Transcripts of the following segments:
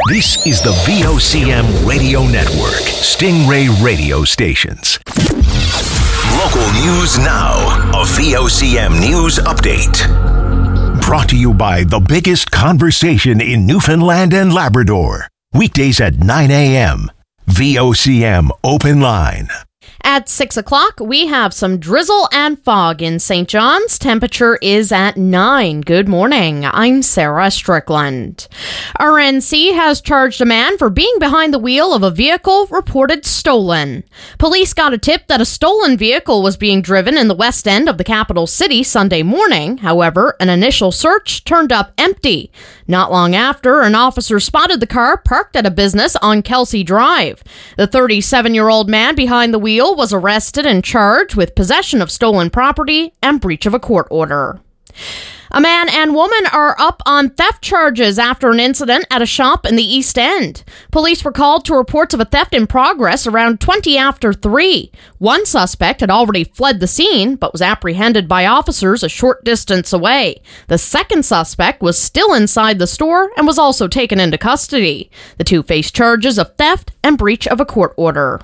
This is the VOCM Radio Network, Stingray Radio Stations. Local news now, a VOCM News Update. Brought to you by the biggest conversation in Newfoundland and Labrador. Weekdays at 9 a.m. VOCM Open Line. At 6 o'clock, we have some drizzle and fog in St. John's. Temperature is at 9. Good morning. I'm Sarah Strickland. RNC has charged a man for being behind the wheel of a vehicle reported stolen. Police got a tip that a stolen vehicle was being driven in the west end of the capital city Sunday morning. However, an initial search turned up empty. Not long after, an officer spotted the car parked at a business on Kelsey Drive. The 37-year-old man behind the wheel was arrested and charged with possession of stolen property and breach of a court order. A man and woman are up on theft charges after an incident at a shop in the East End. Police were called to reports of a theft in progress around 20 after 3. One suspect had already fled the scene, but was apprehended by officers a short distance away. The second suspect was still inside the store and was also taken into custody. The two face charges of theft and breach of a court order.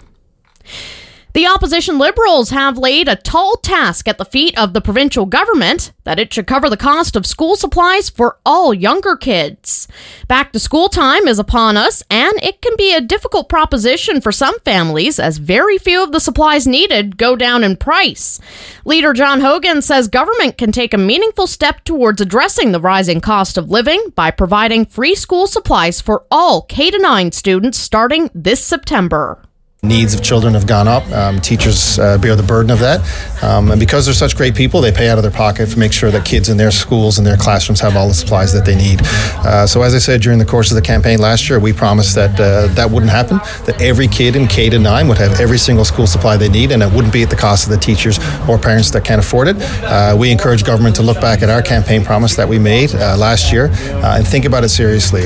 The opposition Liberals have laid a tall task at the feet of the provincial government that it should cover the cost of school supplies for all younger kids. Back to school time is upon us, and it can be a difficult proposition for some families as very few of the supplies needed go down in price. Leader John Hogan says government can take a meaningful step towards addressing the rising cost of living by providing free school supplies for all K-9 students starting this September. Needs of children have gone up. Teachers bear the burden of that. And because they're such great people, they pay out of their pocket to make sure that kids in their schools and their classrooms have all the supplies that they need. So as I said during the course of the campaign last year, we promised that that wouldn't happen, that every kid in K-9 would have every single school supply they need, and it wouldn't be at the cost of the teachers or parents that can't afford it. We encourage government to look back at our campaign promise that we made last year and think about it seriously.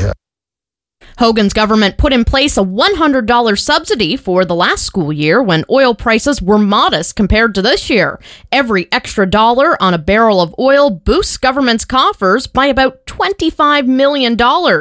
Hogan's government put in place a $100 subsidy for the last school year when oil prices were modest compared to this year. Every extra dollar on a barrel of oil boosts government's coffers by about $25 million.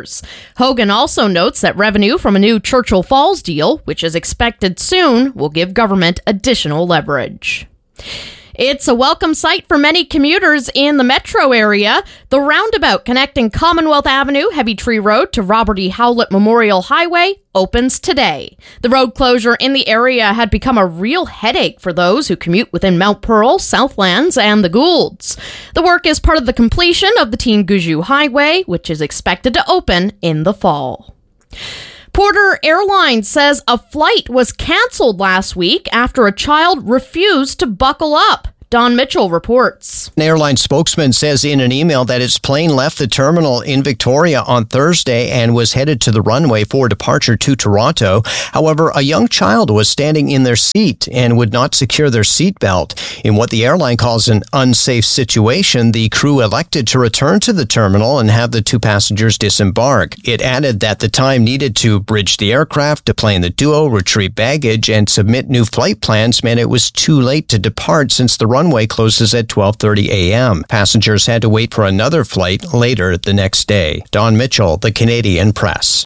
Hogan also notes that revenue from a new Churchill Falls deal, which is expected soon, will give government additional leverage. It's a welcome sight for many commuters in the metro area. The roundabout connecting Commonwealth Avenue, Heavy Tree Road to Robert E. Howlett Memorial Highway opens today. The road closure in the area had become a real headache for those who commute within Mount Pearl, Southlands, and the Goulds. The work is part of the completion of the Teen Gujuu Highway, which is expected to open in the fall. Porter Airlines says a flight was canceled last week after a child refused to buckle up. Don Mitchell reports. An airline spokesman says in an email that its plane left the terminal in Victoria on Thursday and was headed to the runway for departure to Toronto. However, a young child was standing in their seat and would not secure their seatbelt. In what the airline calls an unsafe situation, the crew elected to return to the terminal and have the two passengers disembark. It added that the time needed to bridge the aircraft, deplane the duo, retrieve baggage, and submit new flight plans meant it was too late to depart since the runway closes at 12:30 a.m. Passengers had to wait for another flight later the next day. Don Mitchell, the Canadian Press.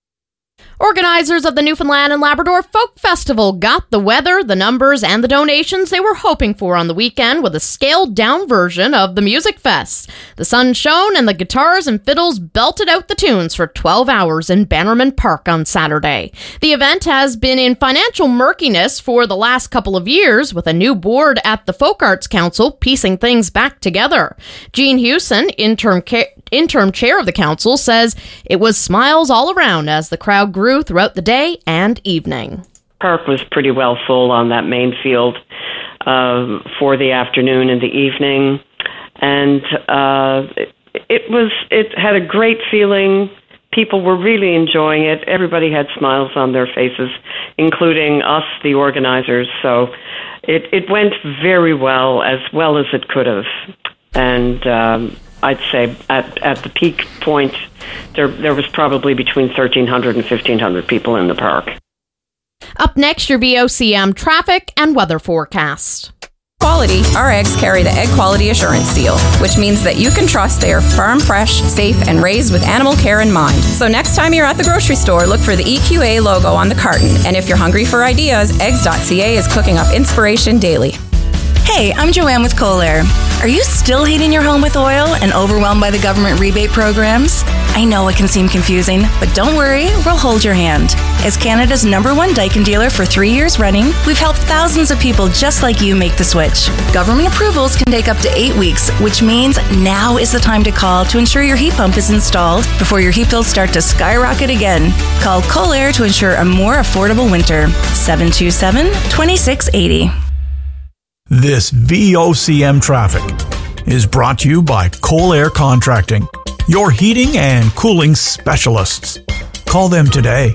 Organizers of the Newfoundland and Labrador Folk Festival got the weather, the numbers, and the donations they were hoping for on the weekend with a scaled-down version of the Music Fest. The sun shone and the guitars and fiddles belted out the tunes for 12 hours in Bannerman Park on Saturday. The event has been in financial murkiness for the last couple of years, with a new board at the Folk Arts Council piecing things back together. Jean Hewson, interim chair of the council, says it was smiles all around as the crowd grew throughout the day and evening. Park was pretty well full on that main field for the afternoon and the evening, and it had a great feeling. People were really enjoying it. Everybody had smiles on their faces, including us, the organizers. So it went very well as it could have. And I'd say at the peak point, there was probably between 1,300 and 1,500 people in the park. Up next, your VOCM traffic and weather forecast. Quality, our eggs carry the Egg Quality Assurance Seal, which means that you can trust they are farm fresh, safe, and raised with animal care in mind. So next time you're at the grocery store, look for the EQA logo on the carton. And if you're hungry for ideas, eggs.ca is cooking up inspiration daily. Hey, I'm Joanne with Kohler. Are you still heating your home with oil and overwhelmed by the government rebate programs? I know it can seem confusing, but don't worry, we'll hold your hand. As Canada's #1 Daikin dealer for 3 years running, we've helped thousands of people just like you make the switch. Government approvals can take up to 8 weeks, which means now is the time to call to ensure your heat pump is installed before your heat bills start to skyrocket again. Call Kohler to ensure a more affordable winter. 727-2680. This VOCM traffic is brought to you by Kohler Contracting, your heating and cooling specialists. Call them today.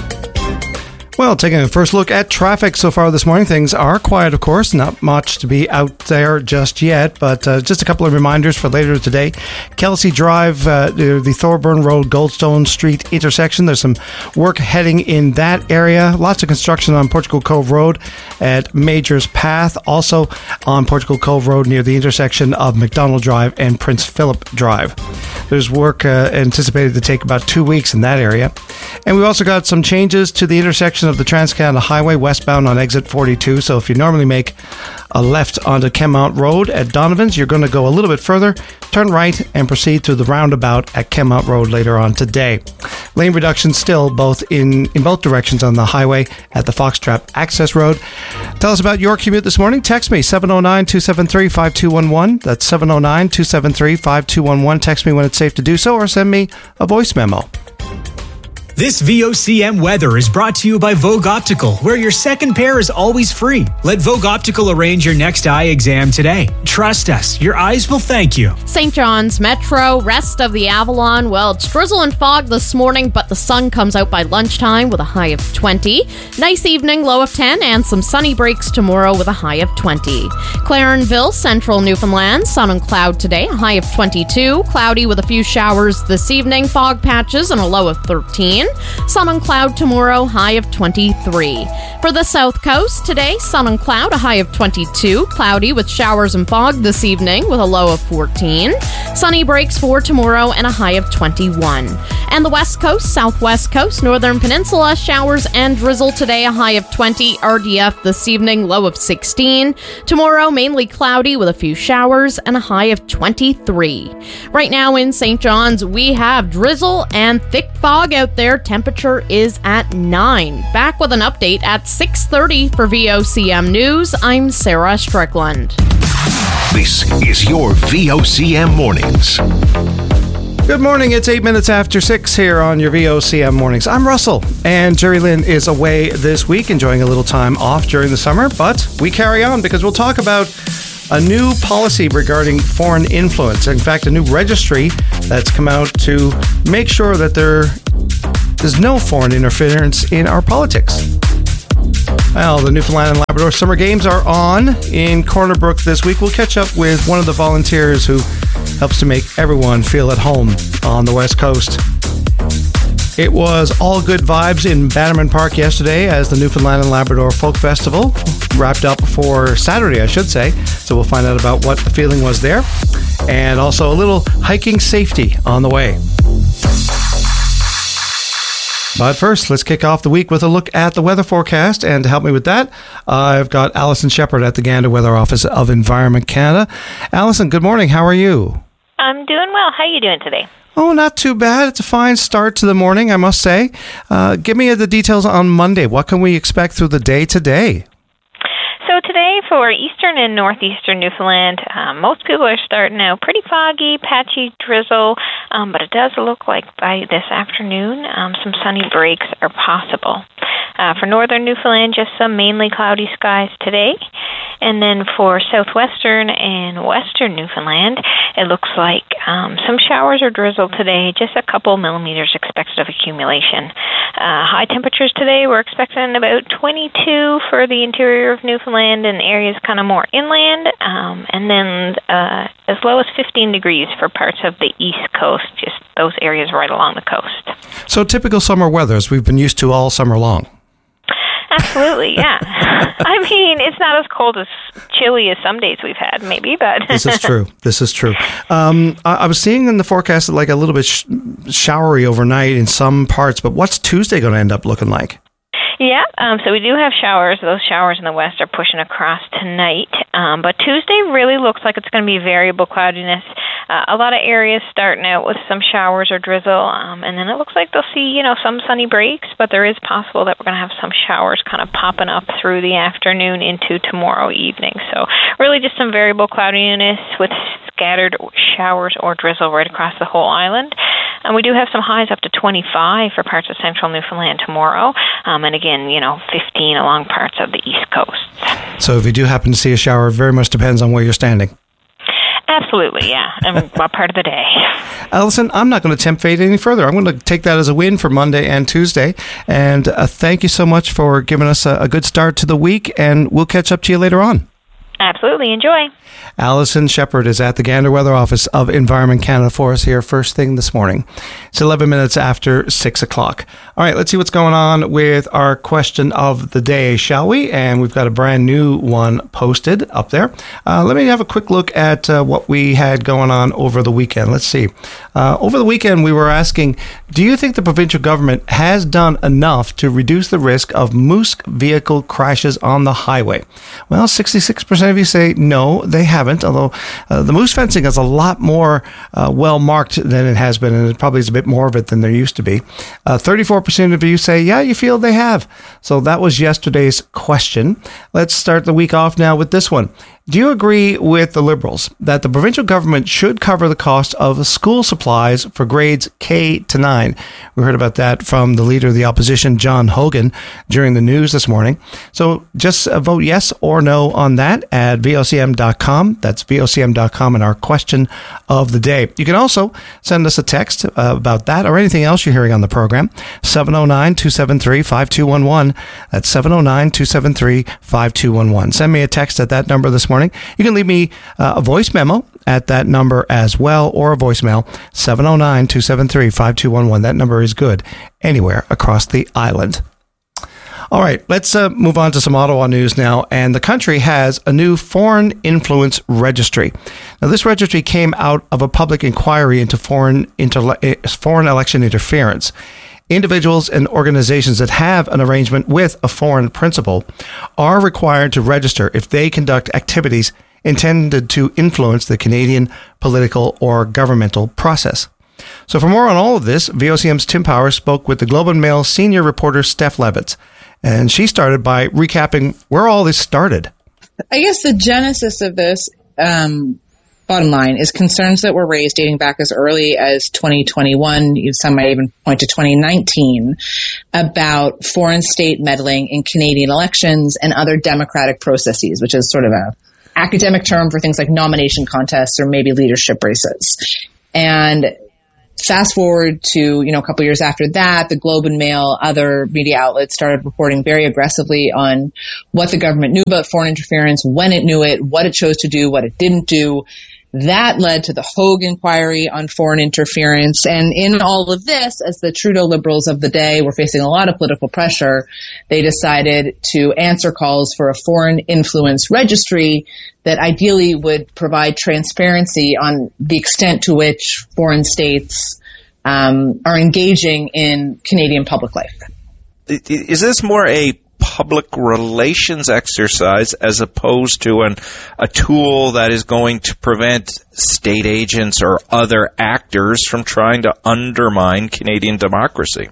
Well, taking a first look at traffic so far this morning, things are quiet, of course. Not much to be out there just yet, but just a couple of reminders for later today. Kelsey Drive, the Thorburn Road, Goldstone Street intersection. There's some work heading in that area. Lots of construction on Portugal Cove Road at Major's Path. Also on Portugal Cove Road near the intersection of McDonald Drive and Prince Philip Drive. There's work anticipated to take about 2 weeks in that area. And we've also got some changes to the intersection of the Trans-Canada Highway westbound on exit 42. So if you normally make a left onto Kenmount Road at Donovan's, you're going to go a little bit further, turn right, and proceed through the roundabout at Kenmount Road later on today. Lane reduction still both in both directions on the highway at the Foxtrap Access Road. Tell us about your commute this morning. Text me 709-273-5211. That's 709-273-5211. Text me when it's safe to do so, or send me a voice memo. This VOCM weather is brought to you by Vogue Optical, where your second pair is always free. Let Vogue Optical arrange your next eye exam today. Trust us, your eyes will thank you. St. John's Metro, rest of the Avalon. Well, it's drizzle and fog this morning, but the sun comes out by lunchtime with a high of 20. Nice evening, low of 10, and some sunny breaks tomorrow with a high of 20. Clarenville, central Newfoundland, sun and cloud today, a high of 22. Cloudy with a few showers this evening, fog patches, and a low of 13. Sun and cloud tomorrow, high of 23. For the South Coast today, sun and cloud, a high of 22. Cloudy with showers and fog this evening with a low of 14. Sunny breaks for tomorrow and a high of 21. And the West Coast, Southwest Coast, Northern Peninsula, showers and drizzle today, a high of 20. RDF this evening, low of 16. Tomorrow, mainly cloudy with a few showers and a high of 23. Right now in St. John's, we have drizzle and thick fog out there. Temperature is at 9. Back with an update at 6:30 for VOCM News. I'm Sarah Strickland. This is your VOCM Mornings. Good morning. It's 8 minutes after 6 here on your VOCM Mornings. I'm Russell, and Jerry Lynn is away this week, enjoying a little time off during the summer, but we carry on because we'll talk about a new policy regarding foreign influence. In fact, a new registry that's come out to make sure that there's no foreign interference in our politics. Well, the Newfoundland and Labrador Summer Games are on in Corner Brook this week. We'll catch up with one of the volunteers who helps to make everyone feel at home on the West Coast. It was all good vibes in Bannerman Park yesterday as the Newfoundland and Labrador Folk Festival wrapped up for Saturday, I should say. So we'll find out about what the feeling was there. And also a little hiking safety on the way. But first, let's kick off the week with a look at the weather forecast. And to help me with that, I've got Alison Shepherd at the Gander Weather Office of Environment Canada. Alison, good morning. How are you? I'm doing well. How are you doing today? Oh, not too bad. It's a fine start to the morning, I must say. Give me the details on Monday. What can we expect through the day today? So today for eastern and northeastern Newfoundland, most people are starting out pretty foggy, patchy drizzle, but it does look like by this afternoon some sunny breaks are possible. For northern Newfoundland, just some mainly cloudy skies today. And then for southwestern and western Newfoundland, it looks like some showers or drizzle today, just a couple millimeters expected of accumulation. High temperatures today, we're expecting about 22 for the interior of Newfoundland and areas kind of more inland, and then as low as 15 degrees for parts of the east coast, just those areas right along the coast. So typical summer weather as we've been used to all summer long. Absolutely, yeah. I mean, it's not as cold as chilly as some days we've had, maybe, but... This is true. I was seeing in the forecast like a little bit showery overnight in some parts, but what's Tuesday going to end up looking like? Yeah, so we do have showers. Those showers in the west are pushing across tonight. But Tuesday really looks like it's going to be variable cloudiness. A lot of areas starting out with some showers or drizzle, and then it looks like they'll see, some sunny breaks, but there is possible that we're going to have some showers kind of popping up through the afternoon into tomorrow evening. So really just some variable cloudiness with scattered showers or drizzle right across the whole island. And we do have some highs up to 25 for parts of central Newfoundland tomorrow, and again, 15 along parts of the east coast. So if you do happen to see a shower, it very much depends on where you're standing. Absolutely, yeah. And what part of the day? Allison, I'm not going to tempt fate any further. I'm going to take that as a win for Monday and Tuesday. And thank you so much for giving us a good start to the week, and we'll catch up to you later on. Absolutely. Enjoy. Allison Shepard is at the Gander Weather Office of Environment Canada for us here first thing this morning. It's 11 minutes after 6 o'clock. All right, let's see what's going on with our question of the day, shall we? And we've got a brand new one posted up there. Let me have a quick look at what we had going on over the weekend. Let's see. Over the weekend, we were asking, do you think the provincial government has done enough to reduce the risk of moose vehicle crashes on the highway? Well, 66% of you say no, they haven't, although the moose fencing is a lot more well marked than it has been, and it probably is a bit more of it than there used to be. 34% of you say, yeah, you feel they have. So that was yesterday's question. Let's start the week off now with this one. Do you agree with the Liberals that the provincial government should cover the cost of school supplies for grades K to 9? We heard about that from the leader of the opposition, John Hogan, during the news this morning. So just vote yes or no on that at vocm.com. That's vocm.com, and our question of the day. You can also send us a text about that or anything else you're hearing on the program. 709-273-5211. That's 709-273-5211. Send me a text at that number this morning. You can leave me a voice memo at that number as well, or a voicemail, 709-273-5211. That number is good anywhere across the island. All right, let's move on to some Ottawa news now. And the country has a new foreign influence registry. Now, this registry came out of a public inquiry into foreign election interference. Individuals and organizations that have an arrangement with a foreign principal are required to register if they conduct activities intended to influence the Canadian political or governmental process. So for more on all of this, VOCM's Tim Powers spoke with the Globe and Mail senior reporter Steph Levitz, and she started by recapping where all this started. I guess the genesis of this, bottom line, is concerns that were raised dating back as early as 2021, some might even point to 2019, about foreign state meddling in Canadian elections and other democratic processes, which is sort of a academic term for things like nomination contests or maybe leadership races. And fast forward to, a couple years after that, the Globe and Mail, other media outlets started reporting very aggressively on what the government knew about foreign interference, when it knew it, what it chose to do, what it didn't do. That led to the Hogue inquiry on foreign interference. And in all of this, as the Trudeau Liberals of the day were facing a lot of political pressure, they decided to answer calls for a foreign influence registry that ideally would provide transparency on the extent to which foreign states are engaging in Canadian public life. Is this more a public relations exercise as opposed to a tool that is going to prevent state agents or other actors from trying to undermine Canadian democracy?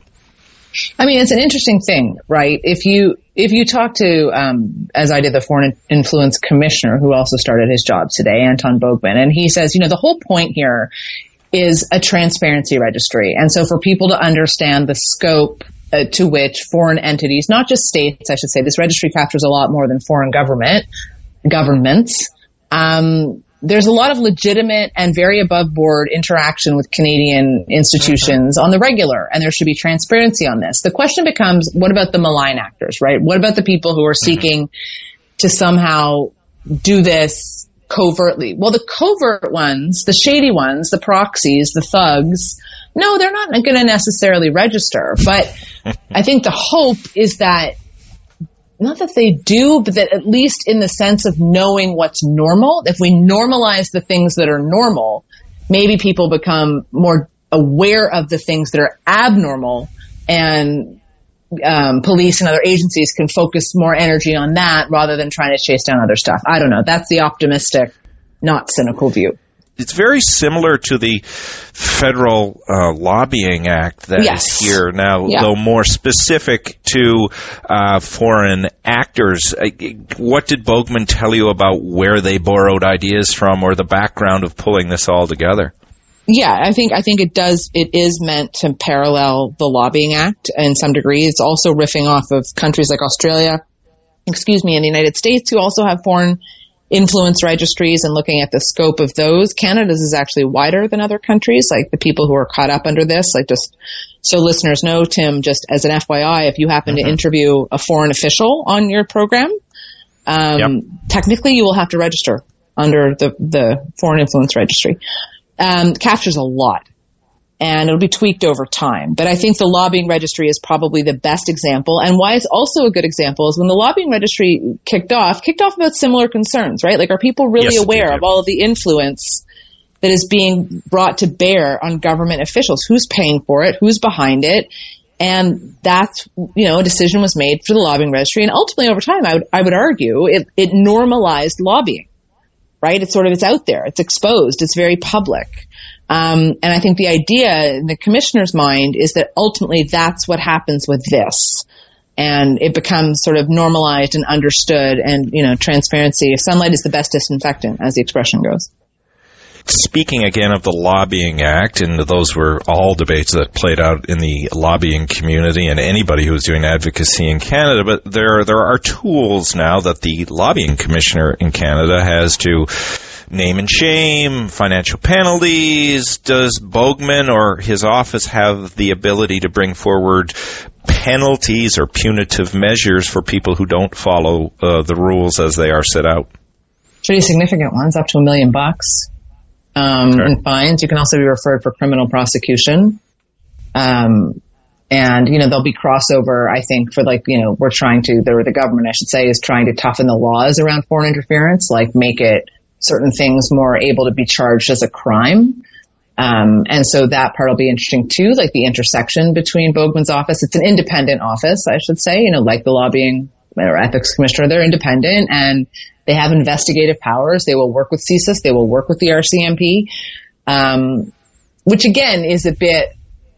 I mean, it's an interesting thing, right? If you talk to, as I did, the Foreign Influence Commissioner, who also started his job today, Anton Bogman, and he says, the whole point here is a transparency registry. And so for people to understand the scope to which foreign entities, not just states, I should say, this registry captures a lot more than foreign governments. There's a lot of legitimate and very above board interaction with Canadian institutions on the regular, and there should be transparency on this. The question becomes, what about the malign actors, right? What about the people who are seeking to somehow do this covertly? Well, the covert ones, the shady ones, the proxies, the thugs, no, they're not going to necessarily register. But I think the hope is that not that they do, but that at least in the sense of knowing what's normal, if we normalize the things that are normal, maybe people become more aware of the things that are abnormal, and police and other agencies can focus more energy on that rather than trying to chase down other stuff. I don't know. That's the optimistic, not cynical view. It's very similar to the Federal Lobbying Act that is here now, though more specific to foreign actors. What did Boagman tell you about where they borrowed ideas from, or the background of pulling this all together? Yeah, I think it does. It is meant to parallel the Lobbying Act in some degree. It's also riffing off of countries like Australia, and the United States, who also have foreign influence registries, and looking at the scope of those. Canada's is actually wider than other countries, like the people who are caught up under this. Like, just so listeners know, Tim, just as an FYI, if you happen to interview a foreign official on your program, technically you will have to register under the Foreign Influence Registry. Captures a lot, and it'll be tweaked over time. But I think the Lobbying Registry is probably the best example. And why it's also a good example is when the Lobbying Registry kicked off about similar concerns, right? Like, are people really aware of all of the influence that is being brought to bear on government officials? Who's paying for it? Who's behind it? And that's, a decision was made for the Lobbying Registry. And ultimately, over time, I would argue it normalized lobbying, right? It's out there. It's exposed. It's very public. And I think the idea in the commissioner's mind is that ultimately that's what happens with this. And it becomes sort of normalized and understood, and, transparency. Sunlight is the best disinfectant, as the expression goes. Speaking again of the Lobbying Act, and those were all debates that played out in the lobbying community and anybody who was doing advocacy in Canada, but there are tools now that the lobbying commissioner in Canada has to name and shame, financial penalties. Does Boagman or his office have the ability to bring forward penalties or punitive measures for people who don't follow the rules as they are set out? Pretty significant ones, up to $1 million. In fines. You can also be referred for criminal prosecution. And, there'll be crossover, I think, for the government, I should say, is trying to toughen the laws around foreign interference, like make it certain things more able to be charged as a crime. And so that part will be interesting too, like the intersection between Boagman's office. It's an independent office, I should say, like the lobbying or ethics commissioner, they're independent and they have investigative powers. They will work with CSIS. They will work with the RCMP, which again is a bit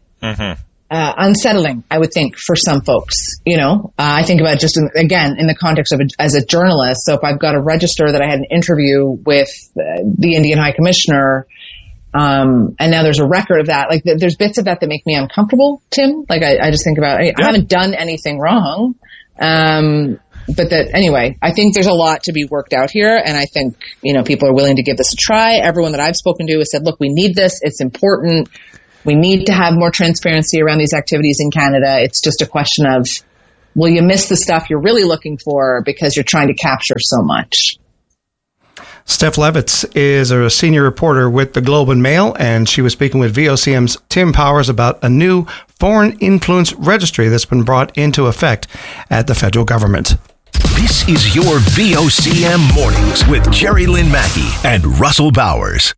unsettling, I would think, for some folks. I think about just in the context of as a journalist. So if I've got to register that I had an interview with the Indian High Commissioner, and now there's a record of that. Like, there's bits of that make me uncomfortable, Tim. Like, I just think about, I haven't done anything wrong. But anyway, I think there's a lot to be worked out here. And I think, people are willing to give this a try. Everyone that I've spoken to has said, look, we need this. It's important. We need to have more transparency around these activities in Canada. It's just a question of, will you miss the stuff you're really looking for because you're trying to capture so much? Steph Levitz is a senior reporter with the Globe and Mail, and she was speaking with VOCM's Tim Powers about a new foreign influence registry that's been brought into effect at the federal government. This is your VOCM Mornings with Jerry Lynn Mackey and Russell Bowers.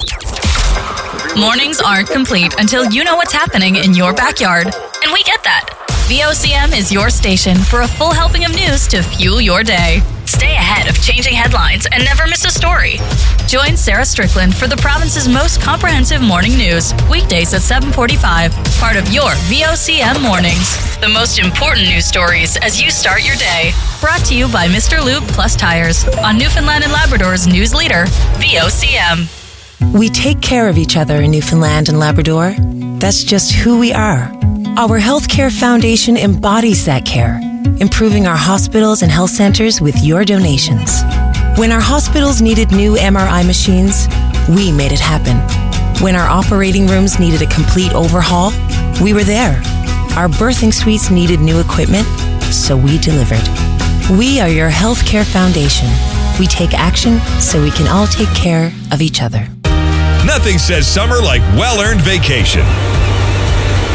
Mornings aren't complete until you know what's happening in your backyard. And we get that. VOCM is your station for a full helping of news to fuel your day. Stay ahead of changing headlines and never miss a story. Join Sarah Strickland for the province's most comprehensive morning news, weekdays at 7:45, part of your VOCM Mornings. The most important news stories as you start your day. Brought to you by Mr. Lube Plus Tires on Newfoundland and Labrador's news leader, VOCM. We take care of each other in Newfoundland and Labrador. That's just who we are. Our Healthcare Foundation embodies that care, improving our hospitals and health centers with your donations. When our hospitals needed new MRI machines, we made it happen. When our operating rooms needed a complete overhaul, we were there. Our birthing suites needed new equipment, so we delivered. We are your Healthcare Foundation. We take action so we can all take care of each other. Nothing says summer like well-earned vacation.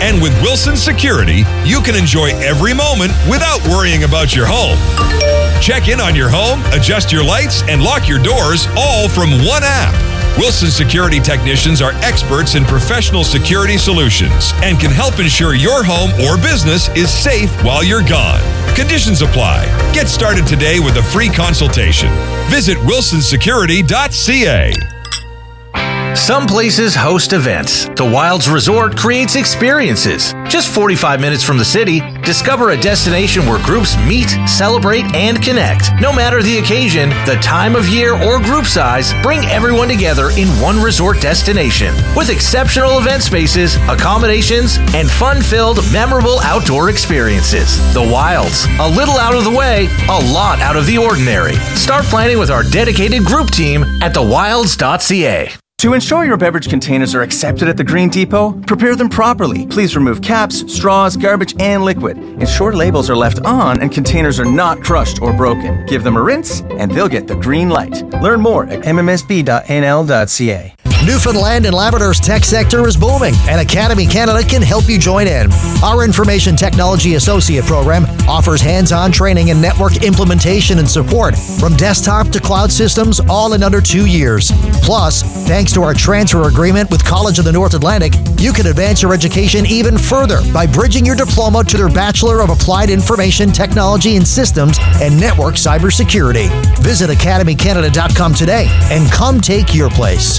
And with Wilson Security, you can enjoy every moment without worrying about your home. Check in on your home, adjust your lights, and lock your doors all from one app. Wilson Security technicians are experts in professional security solutions and can help ensure your home or business is safe while you're gone. Conditions apply. Get started today with a free consultation. Visit wilsonsecurity.ca. Some places host events. The Wilds Resort creates experiences. Just 45 minutes from the city, discover a destination where groups meet, celebrate, and connect. No matter the occasion, the time of year, or group size, bring everyone together in one resort destination. With exceptional event spaces, accommodations, and fun-filled, memorable outdoor experiences. The Wilds. A little out of the way, a lot out of the ordinary. Start planning with our dedicated group team at thewilds.ca. To ensure your beverage containers are accepted at the Green Depot, prepare them properly. Please remove caps, straws, garbage, and liquid. Ensure labels are left on and containers are not crushed or broken. Give them a rinse and they'll get the green light. Learn more at mmsb.nl.ca. Newfoundland and Labrador's tech sector is booming, and Academy Canada can help you join in. Our Information Technology Associate program offers hands-on training in network implementation and support from desktop to cloud systems, all in under 2 years. Plus, thanks to our transfer agreement with College of the North Atlantic, you can advance your education even further by bridging your diploma to their Bachelor of Applied Information Technology and Systems and Network Cybersecurity. Visit academycanada.com today and come take your place.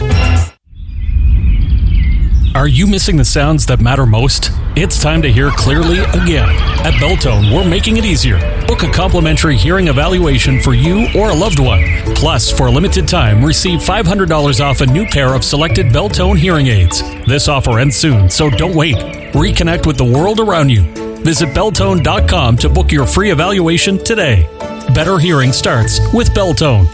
Are you missing the sounds that matter most? It's time to hear clearly again. At Beltone, we're making it easier. Book a complimentary hearing evaluation for you or a loved one. Plus, for a limited time, receive $500 off a new pair of selected Beltone hearing aids. This offer ends soon, so don't wait. Reconnect with the world around you. Visit Beltone.com to book your free evaluation today. Better hearing starts with Beltone.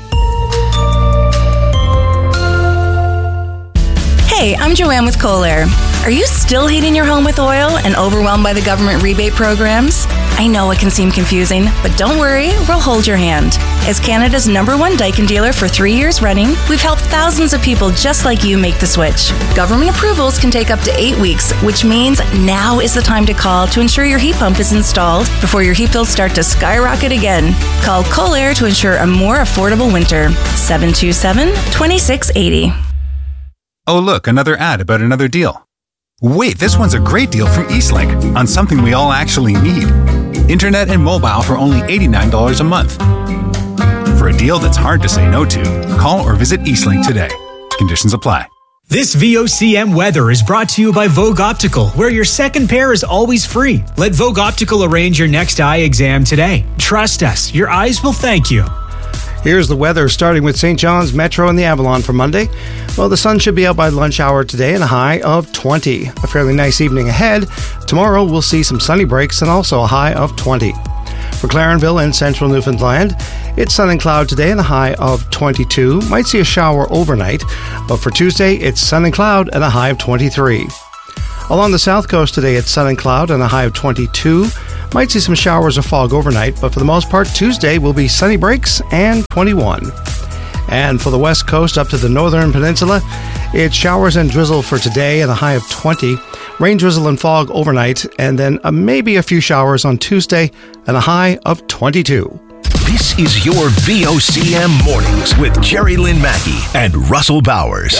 Hey, I'm Joanne with Kohler. Are you still heating your home with oil and overwhelmed by the government rebate programs? I know it can seem confusing, but don't worry, we'll hold your hand. As Canada's #1 Daikin dealer for 3 years running, we've helped thousands of people just like you make the switch. Government approvals can take up to 8 weeks, which means now is the time to call to ensure your heat pump is installed before your heat bills start to skyrocket again. Call Kohler to ensure a more affordable winter. 727-2680. Oh, look, another ad about another deal. Wait, this one's a great deal from Eastlink on something we all actually need. Internet and mobile for only $89 a month. For a deal that's hard to say no to, call or visit Eastlink today. Conditions apply. This VOCM weather is brought to you by Vogue Optical, where your second pair is always free. Let Vogue Optical arrange your next eye exam today. Trust us, your eyes will thank you. Here's the weather, starting with St. John's, Metro, and the Avalon for Monday. Well, the sun should be out by lunch hour today and a high of 20. A fairly nice evening ahead. Tomorrow, we'll see some sunny breaks and also a high of 20. For Clarenville and central Newfoundland, it's sun and cloud today and a high of 22. Might see a shower overnight, but for Tuesday, it's sun and cloud and a high of 23. Along the south coast today, it's sun and cloud and a high of 22. Might see some showers or fog overnight, but for the most part, Tuesday will be sunny breaks and 21. And for the west coast up to the northern peninsula, it's showers and drizzle for today and a high of 20. Rain, drizzle, and fog overnight, and then maybe a few showers on Tuesday and a high of 22. This is your VOCM Mornings with Jerry Lynn Mackey and Russell Bowers.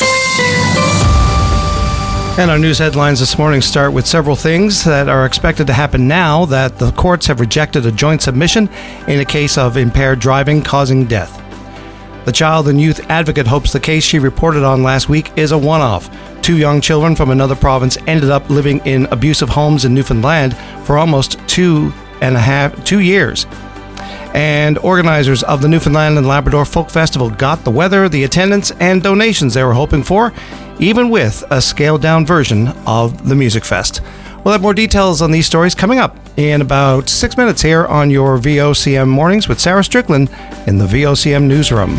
And our news headlines this morning start with several things that are expected to happen now that the courts have rejected a joint submission in a case of impaired driving causing death. The Child and Youth Advocate hopes the case she reported on last week is a one-off. 2 young children from another province ended up living in abusive homes in Newfoundland for almost 2 years. And organizers of the Newfoundland and Labrador Folk Festival got the weather, the attendance, and donations they were hoping for, even with a scaled-down version of the Music Fest. We'll have more details on these stories coming up in about 6 minutes here on your VOCM Mornings with Sarah Strickland in the VOCM Newsroom.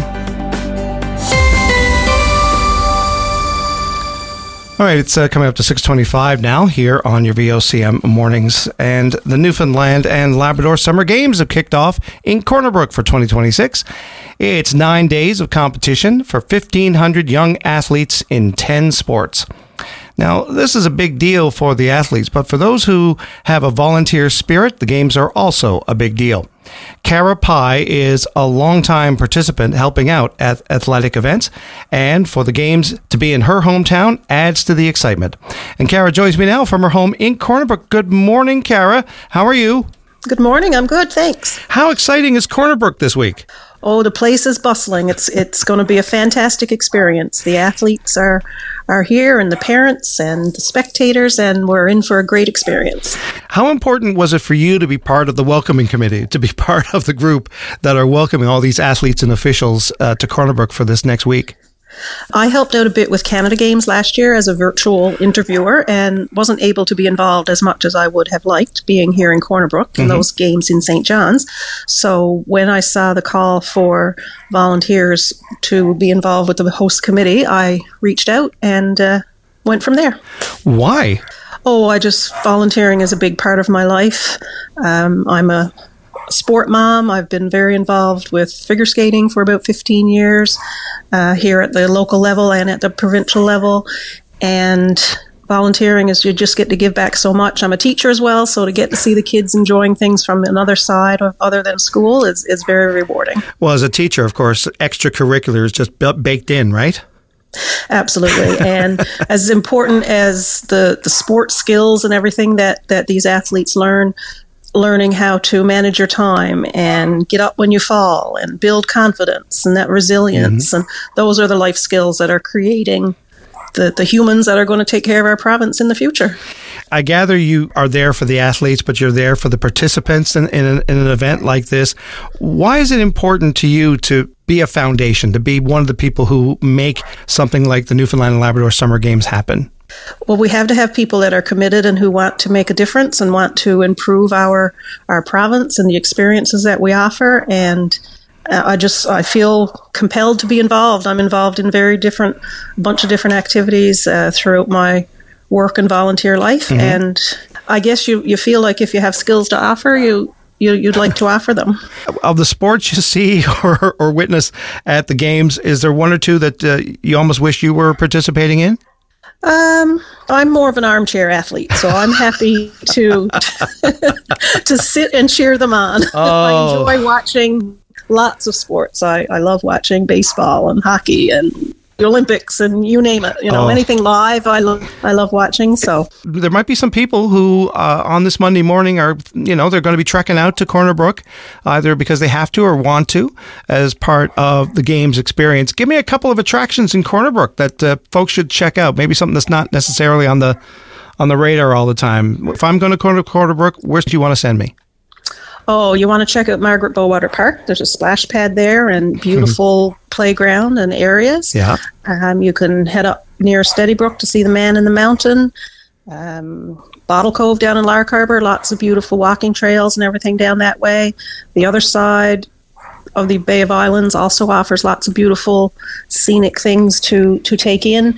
All right, it's coming up to 6:25 now here on your VOCM Mornings. And the Newfoundland and Labrador Summer Games have kicked off in Corner Brook for 2026. It's 9 days of competition for 1,500 young athletes in 10 sports. Now, this is a big deal for the athletes, but for those who have a volunteer spirit, the games are also a big deal. Kara Pye is a longtime participant helping out at athletic events, and for the games to be in her hometown adds to the excitement. And Kara joins me now from her home in Corner Brook. Good morning, Kara. How are you? Good morning. I'm good, thanks. How exciting is Corner Brook this week? Oh, the place is bustling. It's going to be a fantastic experience. The athletes are here, and the parents and the spectators, and we're in for a great experience. How important was it for you to be part of the welcoming committee, to be part of the group that are welcoming all these athletes and officials to Corner Brook for this next week? I helped out a bit with Canada Games last year as a virtual interviewer and wasn't able to be involved as much as I would have liked being here in Corner Brook in those games in St. John's. So when I saw the call for volunteers to be involved with the host committee, I reached out and went from there. Why? Oh, volunteering is a big part of my life. I'm a sport mom. I've been very involved with figure skating for about 15 years here at the local level and at the provincial level. And volunteering is you just get to give back so much. I'm a teacher as well, so to get to see the kids enjoying things from another side other than school is very rewarding. Well, as a teacher, of course, extracurricular is just baked in, right? Absolutely. And as important as the sports skills and everything that these athletes learning how to manage your time and get up when you fall and build confidence and that resilience. And those are the life skills that are creating the humans that are going to take care of our province in the future. I gather you are there for the athletes, but you're there for the participants in an event like this. Why is it important to you to be a foundation, to be one of the people who make something like the Newfoundland and Labrador Summer Games happen? Well, we have to have people that are committed and who want to make a difference and want to improve our province and the experiences that we offer. And I feel compelled to be involved. I'm involved in a bunch of different activities throughout my work and volunteer life. And I guess you feel like if you have skills to offer, you'd like to offer them. Of the sports you see or witness at the games, is there one or two that you almost wish you were participating in? I'm more of an armchair athlete, so I'm happy to sit and cheer them on. I enjoy watching lots of sports. I love watching baseball and hockey and the Olympics and you name it. Anything live, I love watching. So there might be some people who on this Monday morning are, they're going to be trekking out to Corner Brook, either because they have to or want to, as part of the games experience. Give me a couple of attractions in Corner Brook that folks should check out. Maybe something that's not necessarily on the radar all the time. If I'm going to Corner Brook, where do you want to send me? Oh, you want to check out Margaret Bowater Park? There's a splash pad there and beautiful playground and areas. Yeah. You can head up near Steadybrook to see the Man in the Mountain. Bottle Cove down in Lark Harbour, lots of beautiful walking trails and everything down that way. The other side of the Bay of Islands also offers lots of beautiful scenic things to take in.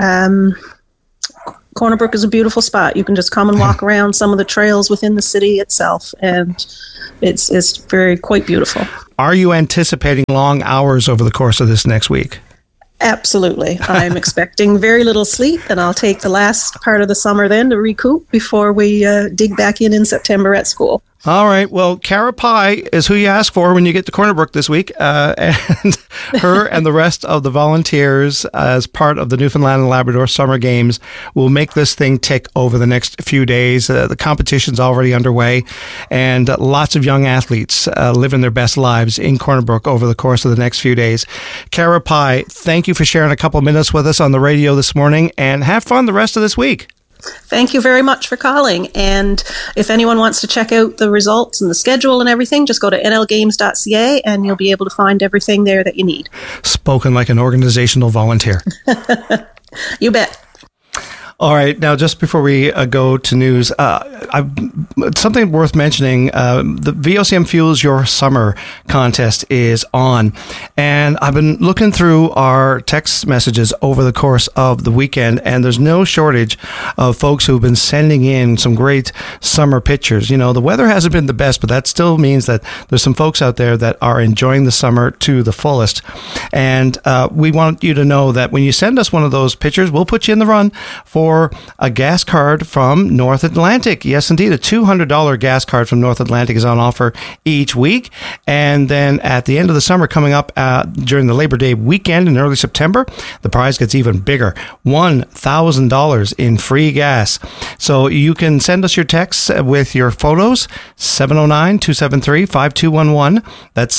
Corner Brook is a beautiful spot. You can just come and walk around some of the trails within the city itself, and it's quite beautiful. Are you anticipating long hours over the course of this next week? Absolutely. I'm expecting very little sleep, and I'll take the last part of the summer then to recoup before we dig back in September at school. All right. Well, Kara Pye is who you ask for when you get to Corner Brook this week. And her and the rest of the volunteers as part of the Newfoundland and Labrador Summer Games will make this thing tick over the next few days. The competition's already underway, and lots of young athletes living their best lives in Corner Brook over the course of the next few days. Kara Pye, thank you for sharing a couple minutes with us on the radio this morning, and have fun the rest of this week. Thank you very much for calling. And if anyone wants to check out the results and the schedule and everything, just go to nlgames.ca and you'll be able to find everything there that you need. Spoken like an organizational volunteer. You bet. All right. Now, just before we go to news, something worth mentioning, the VOCM Fuels Your Summer contest is on. And I've been looking through our text messages over the course of the weekend, and there's no shortage of folks who've been sending in some great summer pictures. The weather hasn't been the best, but that still means that there's some folks out there that are enjoying the summer to the fullest. And we want you to know that when you send us one of those pictures, we'll put you in the run for or a gas card from North Atlantic. Yes, indeed, a $200 gas card from North Atlantic is on offer each week. And then at the end of the summer, coming up during the Labor Day weekend in early September, the prize gets even bigger, $1,000 in free gas. So you can send us your texts with your photos, 709-273-5211. That's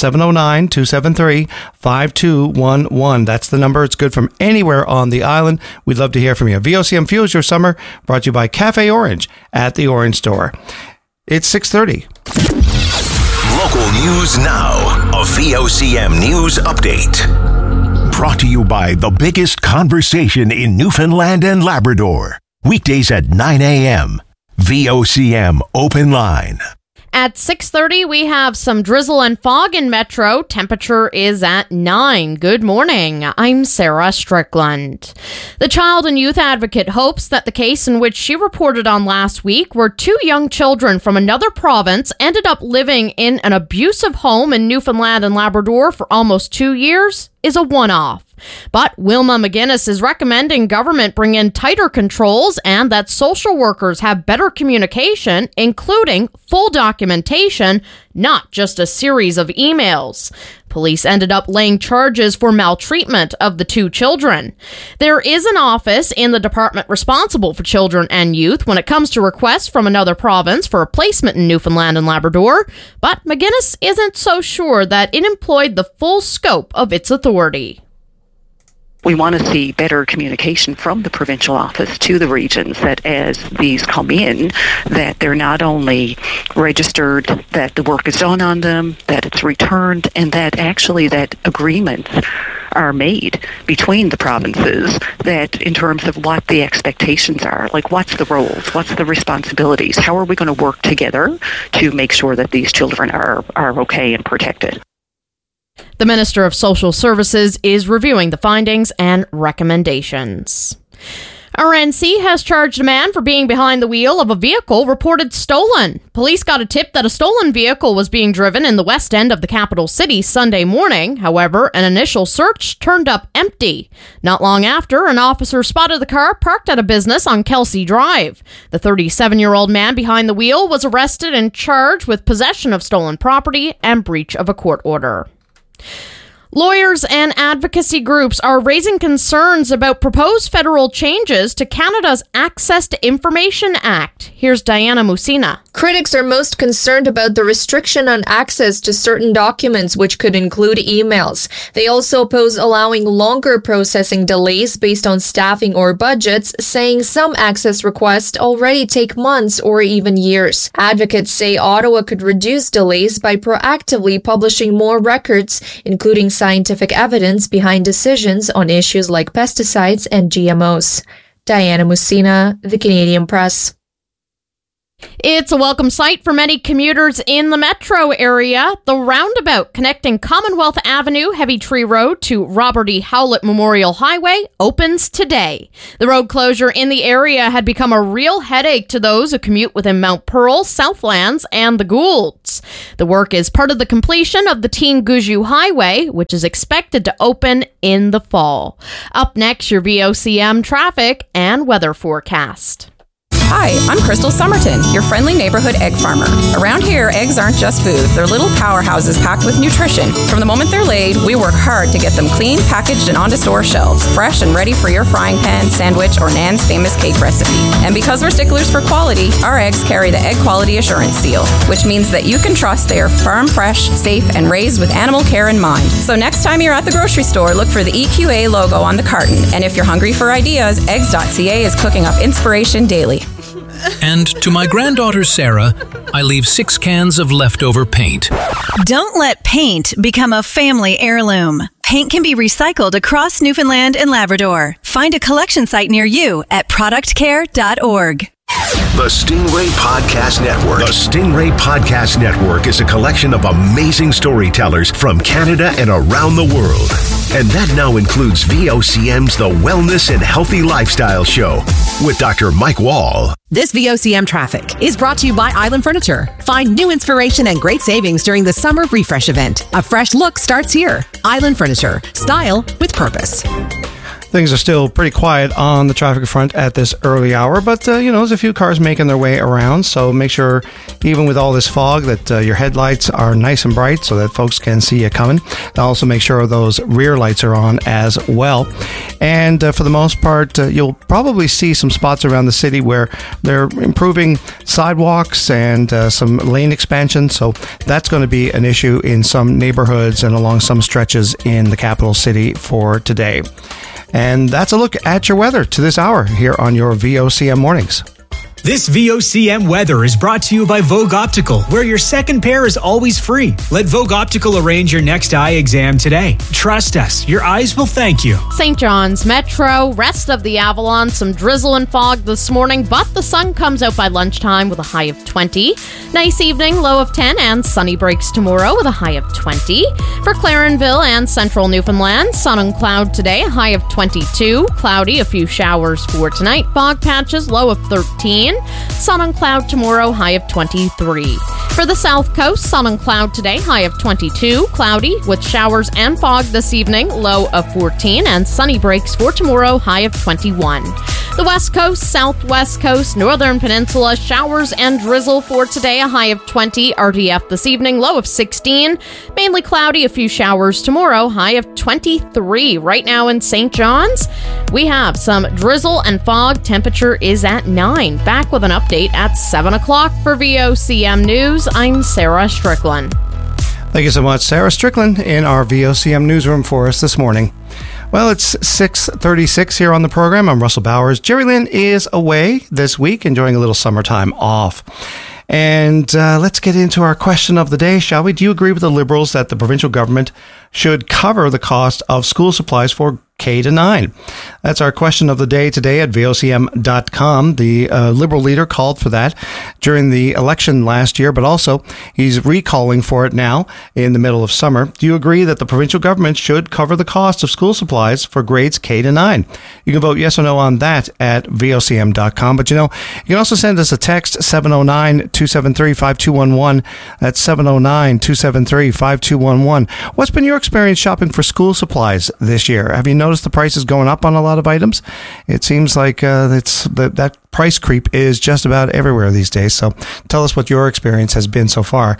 709-273-5211. That's the number. It's good from anywhere on the island. We'd love to hear from you. VOCM Fuels Your Summer, brought to you by Cafe Orange at the Orange Store. It's 6:30. Local news now. A VOCM news update. Brought to you by the biggest conversation in Newfoundland and Labrador. Weekdays at 9 a.m. VOCM Open Line. At 6:30, we have some drizzle and fog in Metro. Temperature is at 9. Good morning. I'm Sarah Strickland. The Child and Youth Advocate hopes that the case in which she reported on last week, where 2 young children from another province ended up living in an abusive home in Newfoundland and Labrador for almost 2 years, is a one-off. But Wilma McGuinness is recommending government bring in tighter controls and that social workers have better communication, including full documentation, not just a series of emails. Police ended up laying charges for maltreatment of the 2 children. There is an office in the department responsible for children and youth when it comes to requests from another province for a placement in Newfoundland and Labrador, but McGuinness isn't so sure that it employed the full scope of its authority. We want to see better communication from the provincial office to the regions, that as these come in, that they're not only registered, that the work is done on them, that it's returned, and that actually that agreements are made between the provinces, that in terms of what the expectations are, like what's the roles, what's the responsibilities, how are we going to work together to make sure that these children are okay and protected. The Minister of Social Services is reviewing the findings and recommendations. RNC has charged a man for being behind the wheel of a vehicle reported stolen. Police got a tip that a stolen vehicle was being driven in the west end of the capital city Sunday morning. However, an initial search turned up empty. Not long after, an officer spotted the car parked at a business on Kelsey Drive. The 37-year-old man behind the wheel was arrested and charged with possession of stolen property and breach of a court order. Lawyers and advocacy groups are raising concerns about proposed federal changes to Canada's Access to Information Act. Here's Diana Musina. Critics are most concerned about the restriction on access to certain documents, which could include emails. They also oppose allowing longer processing delays based on staffing or budgets, saying some access requests already take months or even years. Advocates say Ottawa could reduce delays by proactively publishing more records, including scientific evidence behind decisions on issues like pesticides and GMOs. Diana Musina, The Canadian Press. It's a welcome sight for many commuters in the metro area. The roundabout connecting Commonwealth Avenue, Heavy Tree Road to Robert E. Howlett Memorial Highway opens today. The road closure in the area had become a real headache to those who commute within Mount Pearl, Southlands, and the Goulds. The work is part of the completion of the Teen Guju Highway, which is expected to open in the fall. Up next, your VOCM traffic and weather forecast. Hi, I'm Crystal Somerton, your friendly neighborhood egg farmer. Around here, eggs aren't just food. They're little powerhouses packed with nutrition. From the moment they're laid, we work hard to get them clean, packaged, and onto store shelves, fresh and ready for your frying pan, sandwich, or Nan's famous cake recipe. And because we're sticklers for quality, our eggs carry the Egg Quality Assurance Seal, which means that you can trust they are farm fresh, safe, and raised with animal care in mind. So next time you're at the grocery store, look for the EQA logo on the carton. And if you're hungry for ideas, eggs.ca is cooking up inspiration daily. And to my granddaughter Sarah, I leave 6 cans of leftover paint. Don't let paint become a family heirloom. Paint can be recycled across Newfoundland and Labrador. Find a collection site near you at productcare.org. The Stingray Podcast Network. The Stingray Podcast Network is a collection of amazing storytellers from Canada and around the world. And that now includes VOCM's The Wellness and Healthy Lifestyle Show with Dr. Mike Wall. This VOCM Traffic is brought to you by Island Furniture. Find new inspiration and great savings during the Summer Refresh event. A fresh look starts here. Island Furniture. Style with purpose. Things are still pretty quiet on the traffic front at this early hour, but, there's a few cars making their way around, so make sure, even with all this fog, that your headlights are nice and bright so that folks can see you coming. And also make sure those rear lights are on as well. And for the most part, you'll probably see some spots around the city where they're improving sidewalks and some lane expansion, so that's going to be an issue in some neighborhoods and along some stretches in the capital city for today. And that's a look at your weather to this hour here on your VOCM Mornings. This VOCM weather is brought to you by Vogue Optical, where your second pair is always free. Let Vogue Optical arrange your next eye exam today. Trust us, your eyes will thank you. St. John's Metro, rest of the Avalon, some drizzle and fog this morning, but the sun comes out by lunchtime with a high of 20. Nice evening, low of 10, and sunny breaks tomorrow with a high of 20. For Clarenville and central Newfoundland, sun and cloud today, a high of 22. Cloudy, a few showers for tonight. Fog patches, low of 13. Sun and cloud tomorrow, high of 23. For the South Coast, sun and cloud today, high of 22. Cloudy with showers and fog this evening, low of 14. And sunny breaks for tomorrow, high of 21. The West Coast, Southwest Coast, Northern Peninsula, showers and drizzle for today, a high of 20. RDF this evening, low of 16. Mainly cloudy, a few showers tomorrow, high of 23. Right now in St. John's, we have some drizzle and fog. Temperature is at 9. Back with an update at 7 o'clock for VOCM News. I'm Sarah Strickland. Thank you so much, Sarah Strickland, in our VOCM newsroom for us this morning. Well, it's 6:36 here on the program. I'm Russell Bowers. Jerry Lynn is away this week, enjoying a little summertime off. And let's get into our question of the day, shall we? Do you agree with the Liberals that the provincial government should cover the cost of school supplies for K-9? That's our question of the day today at VOCM.com. The Liberal leader called for that during the election last year, but also he's recalling for it now in the middle of summer. Do you agree that the provincial government should cover the cost of school supplies for grades K-9? You can vote yes or no on that at VOCM.com. But you can also send us a text, 709-273-5211. That's 709-273-5211. What's been your experience shopping for school supplies this year? Have you noticed the prices going up on a lot of items? It seems like that price creep is just about everywhere these days. So tell us what your experience has been so far.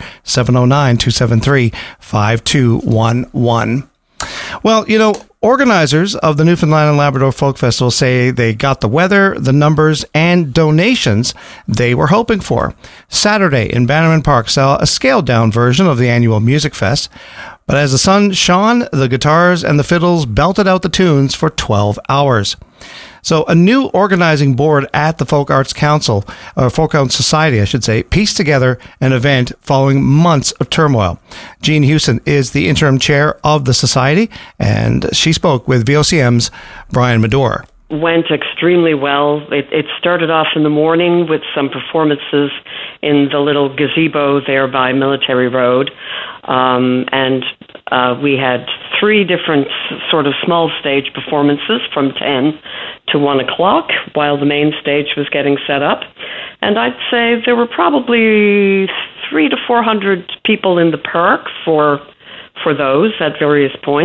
709-273-5211. Well, organizers of the Newfoundland and Labrador Folk Festival say they got the weather, the numbers, and donations they were hoping for. Saturday in Bannerman Park saw a scaled-down version of the annual Music Fest. But as the sun shone, the guitars and the fiddles belted out the tunes for 12 hours. So a new organizing board at the Folk Arts Council, or Folk Arts Society, I should say, pieced together an event following months of turmoil. Jean Houston is the interim chair of the society, and she spoke with VOCM's Brian Medore. Went extremely well. It started off in the morning with some performances in the little gazebo there by Military Road. And we had 3 different sort of small stage performances from 10 to 1 o'clock while the main stage was getting set up. And I'd say there were probably 300 to 400 people in the park for those at various points.